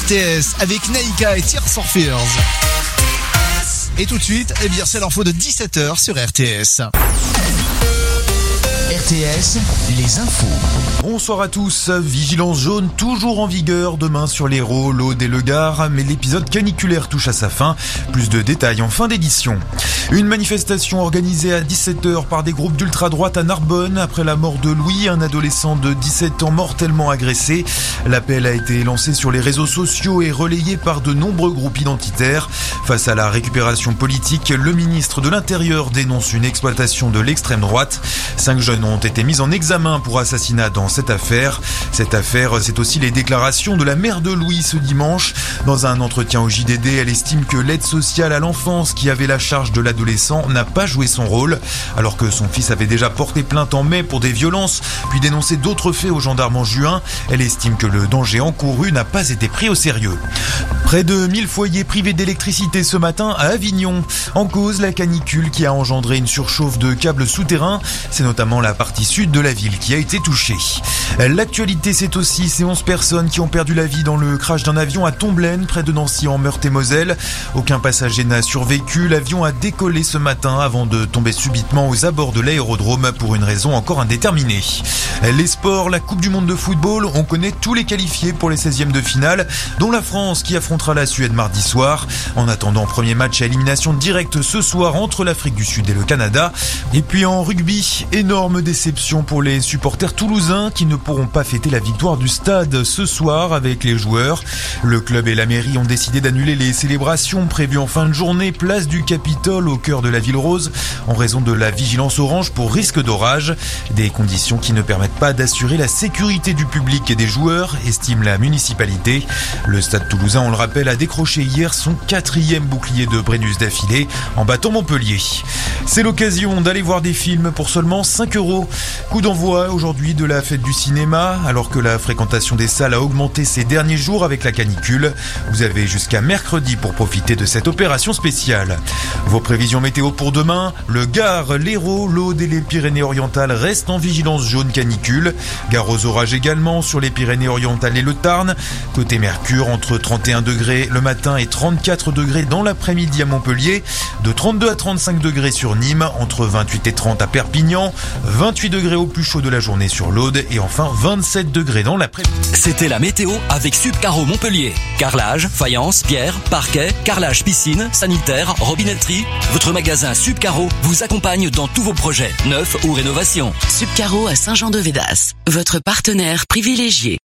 RTS avec Naïka et Tears for Fears. Et tout de suite, c'est l'info de 17h sur RTS. RTS, les infos. Bonsoir à tous. Vigilance jaune toujours en vigueur demain sur l'Hérault, l'Aude et le Gard, mais l'épisode caniculaire touche à sa fin. Plus de détails en fin d'édition. Une manifestation organisée à 17h par des groupes d'ultra-droite à Narbonne après la mort de Louis, un adolescent de 17 ans mortellement agressé. L'appel a été lancé sur les réseaux sociaux et relayé par de nombreux groupes identitaires. Face à la récupération politique, le ministre de l'Intérieur dénonce une exploitation de l'extrême droite. 5 jeunes ont été mis en examen pour assassinat dans cette affaire. Cette affaire, c'est aussi les déclarations de la mère de Louis ce dimanche. Dans un entretien au JDD, elle estime que l'aide sociale à l'enfance qui avait la charge de l'adolescent n'a pas joué son rôle. Alors que son fils avait déjà porté plainte en mai pour des violences, puis dénoncé d'autres faits aux gendarmes en juin, elle estime que le danger encouru n'a pas été pris au sérieux. Près de 1000 foyers privés d'électricité ce matin à Avignon. En cause, la canicule qui a engendré une surchauffe de câbles souterrains. C'est notamment la partie sud de la ville qui a été touchée. L'actualité, c'est aussi ces 11 personnes qui ont perdu la vie dans le crash d'un avion à Tomblaine, près de Nancy en Meurthe-et-Moselle. Aucun passager n'a survécu. L'avion a décollé ce matin avant de tomber subitement aux abords de l'aérodrome pour une raison encore indéterminée. Les sports, la Coupe du Monde de football, on connaît tous les qualifiés pour les 16e de finale, dont la France qui affrontera la Suède mardi soir. En attendant, premier match à élimination directe ce soir entre l'Afrique du Sud et le Canada. Et puis en rugby, énorme déception pour les supporters toulousains qui ne pourront pas fêter la victoire du stade ce soir avec les joueurs. Le club et la mairie ont décidé d'annuler les célébrations prévues en fin de journée, place du Capitole au cœur de la ville rose, en raison de la vigilance orange pour risque d'orage. Des conditions qui ne permettent pas d'assurer la sécurité du public et des joueurs, estime la municipalité. Le stade toulousain, on le rappelle, a décroché hier son 4e bouclier de Brennus d'affilée en battant Montpellier. C'est l'occasion d'aller voir des films pour seulement 5 €. Coup d'envoi aujourd'hui de la fête du cinéma, alors que la fréquentation des salles a augmenté ces derniers jours avec la canicule. Vous avez jusqu'à mercredi pour profiter de cette opération spéciale. Vos prévisions météo pour demain, le Gard, l'Hérault, l'Aude et les Pyrénées-Orientales restent en vigilance jaune canicule. Gare aux orages également sur les Pyrénées-Orientales et le Tarn. Côté Mercure, entre 31 degrés le matin et 34 degrés dans l'après-midi à Montpellier. De 32 à 35 degrés sur Nîmes, entre 28 et 30 à Perpignan. 28 degrés au plus chaud de la journée sur l'Aude et enfin 27 degrés dans l'après-midi. C'était la météo avec Subcaro Montpellier. Carrelage, faïence, pierre, parquet, carrelage piscine, sanitaire, robinetterie. Votre magasin Subcaro vous accompagne dans tous vos projets, neufs ou rénovations. Subcaro à Saint-Jean-de-Védas, votre partenaire privilégié.